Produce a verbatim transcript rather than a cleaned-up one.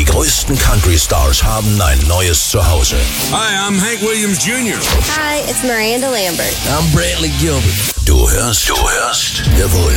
Die größten Country-Stars haben ein neues Zuhause. Hi, I'm Hank Williams Junior Hi, it's Miranda Lambert. I'm Brantley Gilbert. Du hörst, du hörst The Voice.